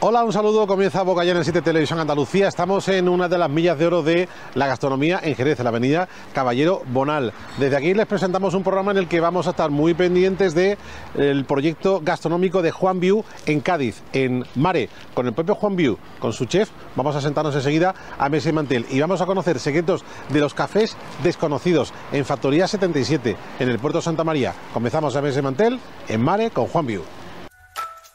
Hola, un saludo, comienza Boca Llena en 7 Televisión Andalucía. Estamos en una de las millas de oro de la gastronomía en Jerez, en la avenida Caballero Bonal. Desde aquí les presentamos un programa en el que vamos a estar muy pendientes del proyecto gastronómico de Juan Viu en Cádiz, en Mare, con el propio Juan Viu, con su chef. Vamos a sentarnos enseguida a mesa y mantel y vamos a conocer secretos de los cafés desconocidos en Factoría 77, en el puerto de Santa María. Comenzamos a mesa y mantel en Mare con Juan Viu.